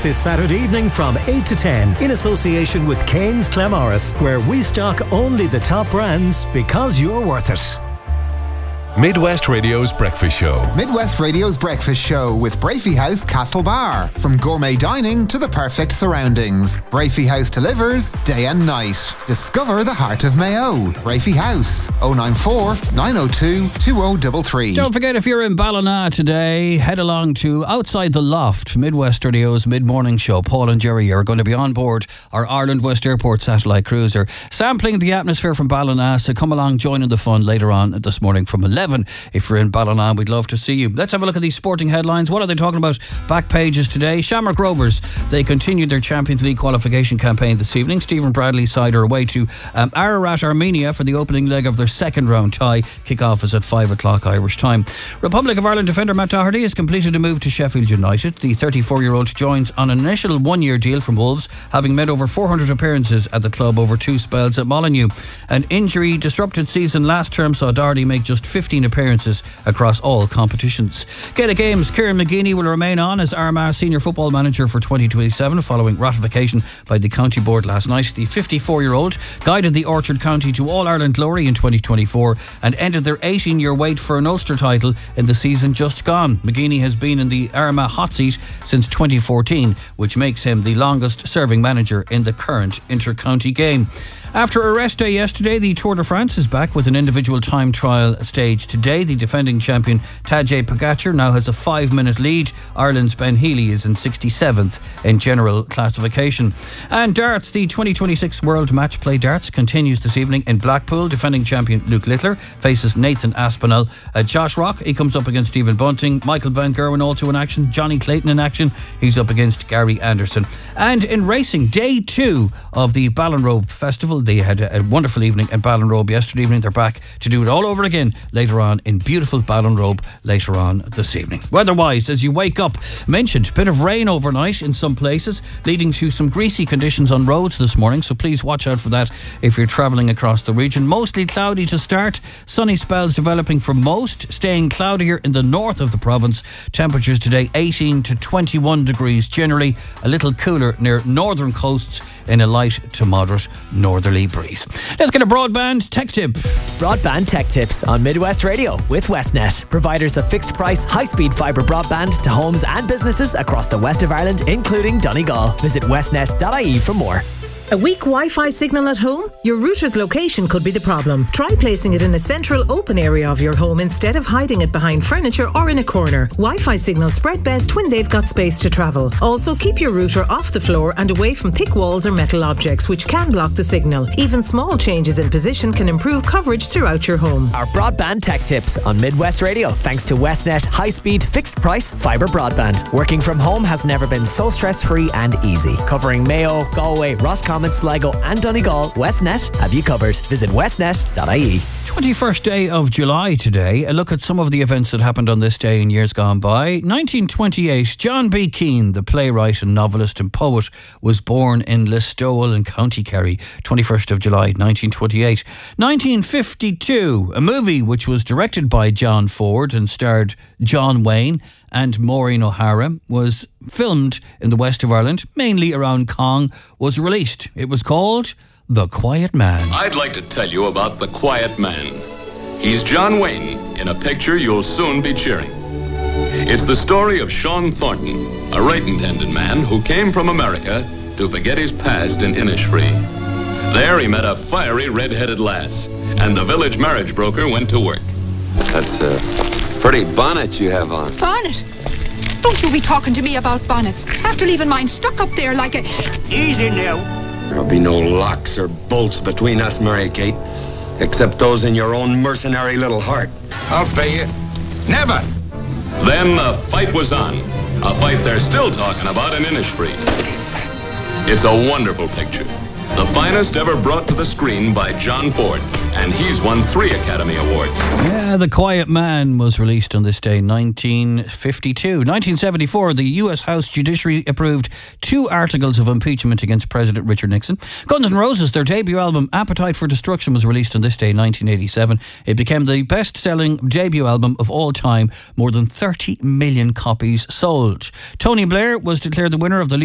this Saturday evening from 8 to 10 in association with Kane's Clamorris, where we stock only the top brands because you're worth it. Midwest Radio's Breakfast Show. Midwest Radio's Breakfast Show with Brafey House Castlebar. From gourmet dining to the perfect surroundings, Brafey House delivers day and night. Discover the heart of Mayo. Brafey House, 094 902 2033. Don't forget, if you're in Ballina today, head along to Outside the Loft, Midwest Radio's mid-morning show. Paul and Jerry are going to be on board our Ireland West Airport satellite cruiser, sampling the atmosphere from Ballina. So come along, join in the fun later on this morning from 11. If you're in Ballina, we'd love to see you. Let's have a look at these sporting headlines. What are they talking about? Back pages today. Shamrock Rovers, they continued their Champions League qualification campaign this evening. Stephen Bradley's side are away to Ararat, Armenia for the opening leg of their second round tie. Kick-off is at 5 o'clock Irish time. Republic of Ireland defender Matt Doherty has completed a move to Sheffield United. The 34-year-old joins on an initial one-year deal from Wolves, having made over 400 appearances at the club over two spells at Molineux. An injury-disrupted season last term saw Doherty make just 15 appearances across all competitions. Gaelic Games, Kieran McGeeney will remain on as Armagh senior football manager for 2027 following ratification by the county board last night. The 54-year-old guided the Orchard County to All-Ireland glory in 2024 and ended their 18-year wait for an Ulster title in the season just gone. McGeeney has been in the Armagh hot seat since 2014, which makes him the longest serving manager in the current inter-county game. After a rest day yesterday, the Tour de France is back with an individual time trial stage today. The defending champion Tadej Pogacar now has a 5-minute lead. Ireland's Ben Healy is in 67th in general classification. And darts, the 2026 World Match Play Darts continues this evening in Blackpool. Defending champion Luke Littler faces Nathan Aspinall. Josh Rock, he comes up against Stephen Bunting. Michael Van Gerwen also in action. Johnny Clayton in action. He's up against Gary Anderson. And in racing, day 2 of the Ballinrobe Festival. They had a wonderful evening in Ballinrobe yesterday evening. They're back to do it all over again later on in beautiful Ballinrobe later on this evening. Weather-wise, as you wake up, mentioned, bit of rain overnight in some places, leading to some greasy conditions on roads this morning, so please watch out for that if you're travelling across the region. Mostly cloudy to start, sunny spells developing for most, staying cloudier in the north of the province. Temperatures today 18 to 21 degrees generally, a little cooler near northern coasts in a light to moderate northerly breeze. Let's get a broadband tech tip. Broadband tech tips on Midwest Radio with Westnet, providers of fixed price, high-speed fibre broadband to homes and businesses across the west of Ireland, including Donegal. Visit westnet.ie for more. A weak Wi-Fi signal at home? Your router's location could be the problem. Try placing it in a central open area of your home instead of hiding it behind furniture or in a corner. Wi-Fi signals spread best when they've got space to travel. Also, keep your router off the floor and away from thick walls or metal objects which can block the signal. Even small changes in position can improve coverage throughout your home. Our broadband tech tips on Midwest Radio, thanks to Westnet high-speed, fixed-price fibre broadband. Working from home has never been so stress-free and easy. Covering Mayo, Galway, Roscommon, Sligo and Donegal, Westnet have you covered. Visit westnet.ie. 21st day of July today. A look at some of the events that happened on this day in years gone by. 1928, John B. Keane, the playwright and novelist and poet, was born in Listowel in County Kerry. 21st of July 1928. 1952, a movie which was directed by John Ford and starred John Wayne and Maureen O'Hara, was filmed in the west of Ireland, mainly around Cong, was released. It was called The Quiet Man. I'd like to tell you about The Quiet Man. He's John Wayne in a picture you'll soon be cheering. It's the story of Sean Thornton, a right-intended man who came from America to forget his past in Innisfree. There he met a fiery red-headed lass, and the village marriage broker went to work. That's a pretty bonnet you have on. Bonnet? Don't you be talking to me about bonnets. After leaving mine stuck up there like a... Easy now. There'll be no locks or bolts between us, Mary Kate, except those in your own mercenary little heart. I'll pay you. Never. Then the fight was on. A fight they're still talking about in Innisfree. It's a wonderful picture. The finest ever brought to the screen by John Ford, and he's won 3 Academy Awards. Yeah, The Quiet Man was released on this day, 1952. 1974, the US House Judiciary approved 2 articles of impeachment against President Richard Nixon. Guns N' Roses, their debut album, Appetite for Destruction, was released on this day, 1987. It became the best-selling debut album of all time, more than 30 million copies sold. Tony Blair was declared the winner of the